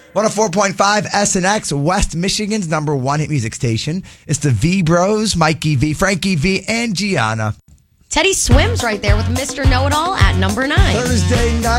104.5 SNX, West Michigan's number one hit music station. It's the V Bros, Mikey V, Frankie V, and Gianna. Teddy Swims right there with Mr. Know-It-All at number 9. Thursday night.